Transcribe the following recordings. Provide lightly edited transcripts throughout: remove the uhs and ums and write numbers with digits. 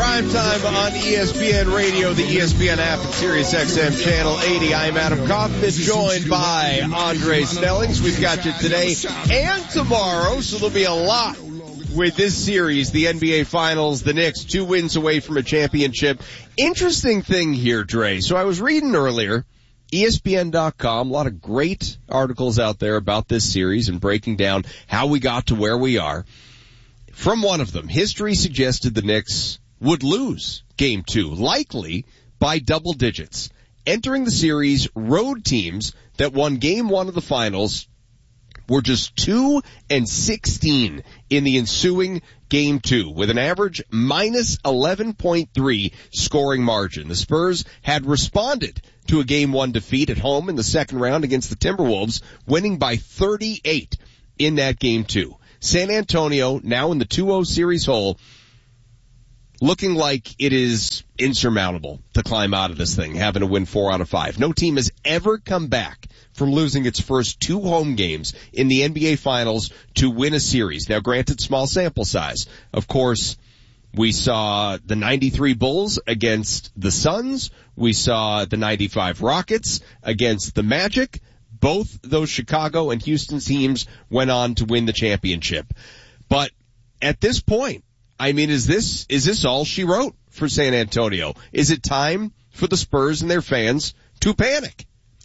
Prime time on ESPN Radio, the ESPN app, and Sirius XM Channel 80. I'm Adam Kaufman, joined by Andre Snellings. We've got you today and tomorrow, so there'll be a lot with this series, the NBA Finals, the Knicks, 2 wins away from a championship. Interesting thing here, Dre. So I was reading earlier, ESPN.com, a lot of great articles out there about this series and breaking down how we got to where we are. From one of them, history suggested the Knicks would lose Game 2, likely by double digits. Entering the series, road teams that won Game 1 of the Finals were just 2-16 in the ensuing Game 2, with an average minus 11.3 scoring margin. The Spurs had responded to a Game 1 defeat at home in the second round against the Timberwolves, winning by 38 in that Game 2. San Antonio, now in the 2-0 series hole, looking like it is insurmountable to climb out of this thing, having to win 4 out of 5. No team has ever come back from losing its first 2 home games in the NBA Finals to win a series. Now, granted, small sample size. Of course, we saw the 93 Bulls against the Suns. We saw the 95 Rockets against the Magic. Both those Chicago and Houston teams went on to win the championship. But at this point, I mean, is this all she wrote for San Antonio? Is it time for the Spurs and their fans to panic?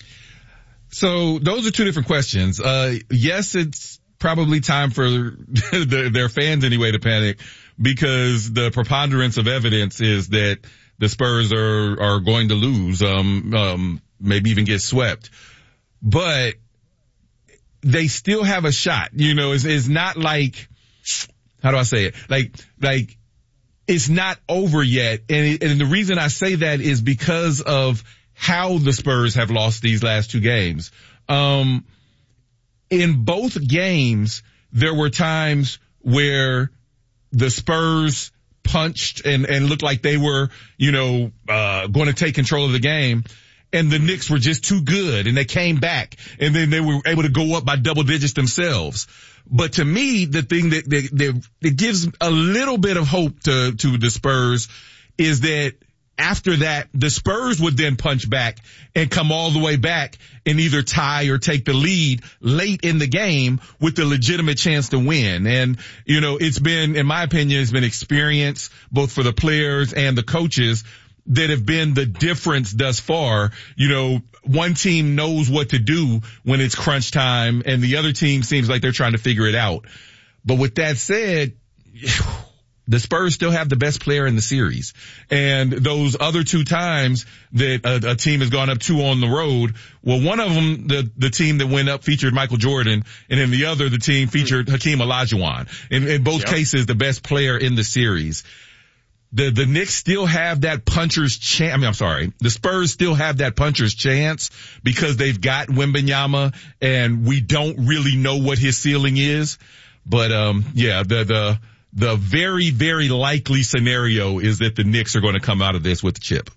So those are 2 different questions. Yes, it's probably time for their fans anyway to panic, because the preponderance of evidence is that the Spurs are going to lose, maybe even get swept. But they still have a shot. You know, it's not like, how do I say it? Like it's not over yet. And the reason I say that is because of how the Spurs have lost these last 2 games. In both games, there were times where the Spurs punched and looked like they were, going to take control of the game. And the Knicks were just too good, and they came back, and then they were able to go up by double digits themselves. But to me, the thing that gives a little bit of hope to the Spurs is that after that, the Spurs would then punch back and come all the way back and either tie or take the lead late in the game with the legitimate chance to win. And, it's been, in my opinion, it's been experience both for the players and the coaches that have been the difference thus far. One team knows what to do when it's crunch time, and the other team seems like they're trying to figure it out. But with that said, the Spurs still have the best player in the series. And those other 2 times that a team has gone up 2 on the road, well, one of them, the team that went up featured Michael Jordan, and then the other, the team featured Hakeem Olajuwon. In both cases, the best player in the series. The Knicks still have that puncher's chance. The Spurs still have that puncher's chance because they've got Wembanyama, and we don't really know what his ceiling is. But, the very, very likely scenario is that the Knicks are going to come out of this with the chip.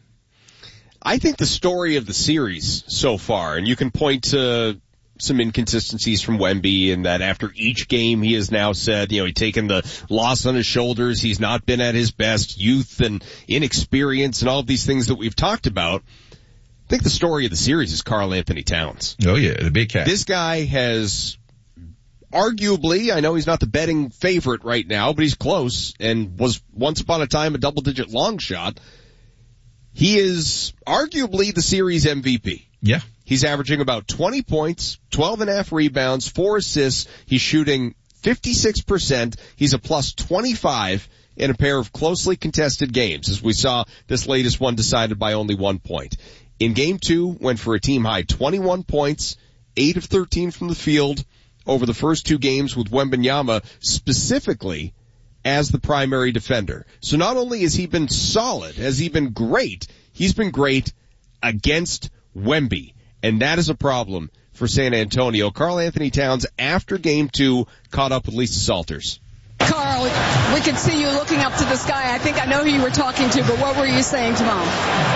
I think the story of the series so far, and you can point to some inconsistencies from Wemby, and that after each game he has now said, he's taken the loss on his shoulders. He's not been at his best, youth and inexperience and all of these things that we've talked about. I think the story of the series is Karl Anthony Towns. Oh yeah, the big cat. This guy has arguably, I know he's not the betting favorite right now, but he's close and was once upon a time a double-digit long shot. He is arguably the series MVP. Yeah. He's averaging about 20 points, 12.5 rebounds, 4 assists. He's shooting 56%. He's a plus 25 in a pair of closely contested games, as we saw this latest one decided by only 1 point. In Game 2, went for a team-high 21 points, 8 of 13 from the field over the first 2 games with Wembanyama specifically as the primary defender. So not only has he been solid, has he been great, he's been great against Wemby. And that is a problem for San Antonio. Karl Anthony Towns, after Game 2, caught up with Lisa Salters. Karl, we could see you looking up to the sky. I think I know who you were talking to, but what were you saying to Mom?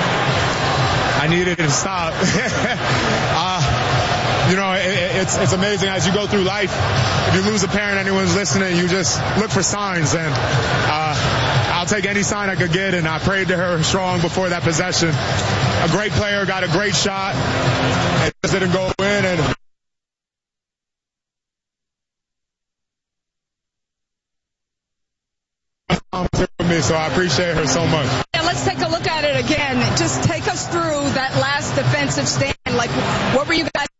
I needed to stop. It's amazing as you go through life. If you lose a parent, anyone's listening, you just look for signs. And I I'll take any sign I could get, and I prayed to her strong before that possession. A great player, got a great shot. It just didn't go in, and me, so I appreciate her so much. Yeah, let's take a look at it again. Just take us through that last defensive stand. Like, what were you guys